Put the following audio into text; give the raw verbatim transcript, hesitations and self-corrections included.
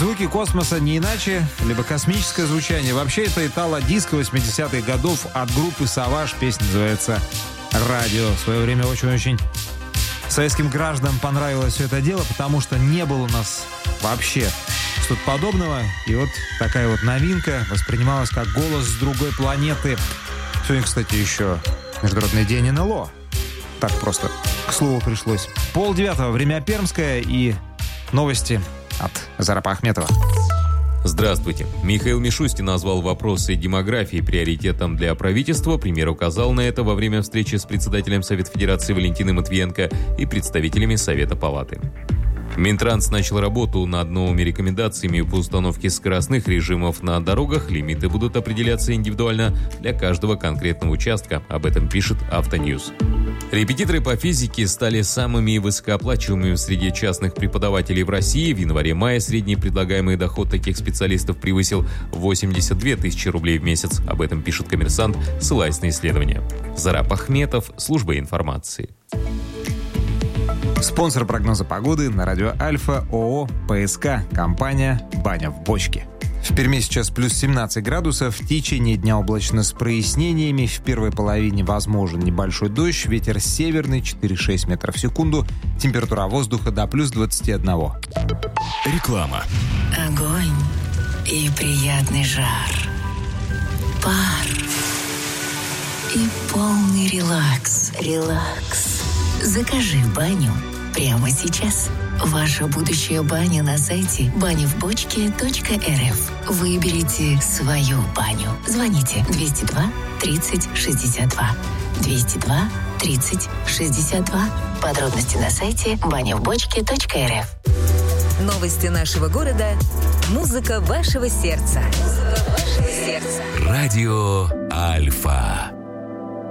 Звуки космоса не иначе, либо космическое звучание. Вообще, это итало-диско восьмидесятых годов от группы «Savage». Песня называется «Радио». В свое время очень-очень советским гражданам понравилось все это дело, потому что не было у нас вообще что-то подобного. И вот такая вот новинка воспринималась как голос с другой планеты. Сегодня, кстати, еще Международный день эн эл о. Так просто к слову пришлось. Пол девятого, время Пермское, и новости от Зарапа Ахметова. Здравствуйте. Михаил Мишустин назвал вопросы демографии приоритетом для правительства. Премьер указал на это во время встречи с председателем Совета Федерации Валентиной Матвиенко и представителями Совета Палаты. Минтранс начал работу над новыми рекомендациями по установке скоростных режимов на дорогах. Лимиты будут определяться индивидуально для каждого конкретного участка. Об этом пишет Автоньюз. Репетиторы по физике стали самыми высокооплачиваемыми среди частных преподавателей в России. В январе-мае средний предлагаемый доход таких специалистов превысил восемьдесят две тысячи рублей в месяц. Об этом пишет «Коммерсант», ссылаясь на исследования. Зарап Ахметов, служба информации. Спонсор прогноза погоды на радио Альфа ООО ПСК, компания «Баня в бочке». В Перми сейчас плюс семнадцать градусов, в течение дня облачно с прояснениями, в первой половине возможен небольшой дождь, ветер северный четыре шесть метров в секунду, температура воздуха до плюс двадцати одного. Реклама. Огонь и приятный жар, пар и полный релакс, релакс. Закажи баню прямо сейчас. Ваша будущая баня на сайте баня в бочке точка эр эф. Выберите свою баню. Звоните двести два тридцать шестьдесят два. двести два тридцать шестьдесят два. Подробности на сайте баня в бочке точка эр эф. Новости нашего города. Музыка вашего сердца. Музыка вашего сердца. Радио Альфа.